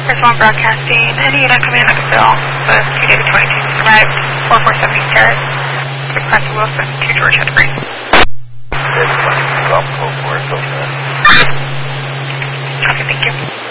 There's one broadcasting. Any unit coming in Bill, the 2 David 22 arrived, 447 East Terrace, Request Wilson, 2 George Henry. David 22, Golf Cold 4, so fast. Okay, thank you.